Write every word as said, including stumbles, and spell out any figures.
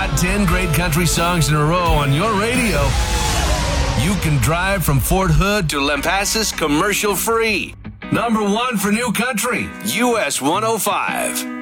got ten great country songs in a row on your radio, you can drive from Fort Hood to Lampasas commercial free. Number one for new country, U S one oh five.